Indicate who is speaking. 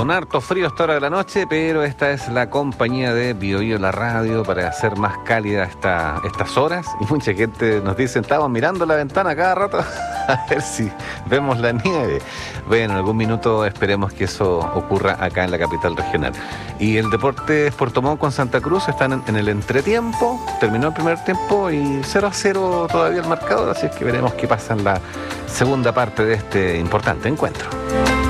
Speaker 1: Con harto frío a esta hora de la noche, pero esta es la compañía de BioBio la radio para hacer más cálida estas horas. Y mucha gente nos dice, estamos mirando la ventana cada rato a ver si vemos la nieve. Bueno, en algún minuto esperemos que eso ocurra acá en la capital regional. Y el Deportes Puerto Montt con Santa Cruz están en el entretiempo. Terminó el primer tiempo y 0-0 todavía el marcador, así es que veremos qué pasa en la segunda parte de este importante encuentro.